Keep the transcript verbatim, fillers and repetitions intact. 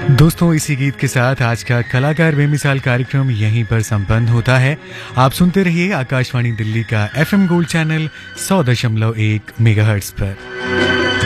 दोस्तों, इसी गीत के साथ आज का कलाकार बेमिसाल कार्यक्रम यहीं पर संपन्न होता है। आप सुनते रहिए आकाशवाणी दिल्ली का एफएम गोल्ड चैनल सौ दशमलव एक मेगाहर्ट्ज पर।